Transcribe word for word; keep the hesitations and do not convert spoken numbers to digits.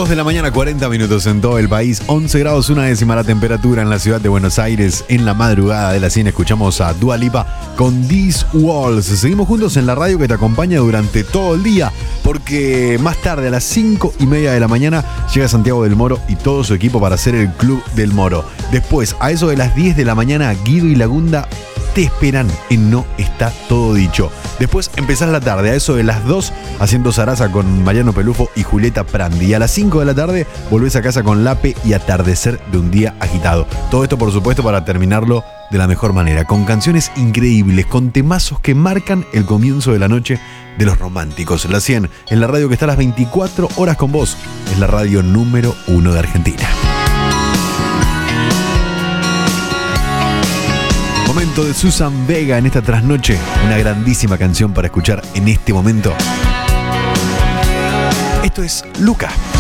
dos de la mañana, cuarenta minutos en todo el país, once grados, una décima la temperatura en la ciudad de Buenos Aires. En la madrugada de la cien escuchamos a Dua Lipa con These Walls. Seguimos juntos en la radio que te acompaña durante todo el día, porque más tarde a las cinco y media de la mañana llega Santiago del Moro y todo su equipo para hacer el Club del Moro. Después, a eso de las diez de la mañana, Guido y Lagunda te esperan en No Está Todo Dicho. Después empezás la tarde, a eso de las dos, haciendo zaraza con Mariano Pelufo y Julieta Prandi. Y a las cinco de la tarde volvés a casa con Lape y Atardecer de un día agitado. Todo esto, por supuesto, para terminarlo de la mejor manera, con canciones increíbles, con temazos que marcan el comienzo de la noche de los románticos. La cien, en la radio que está a las veinticuatro horas con vos, es la radio número uno de Argentina. Momento de Susan Vega en esta trasnoche, una grandísima canción para escuchar en este momento. Esto es Luca.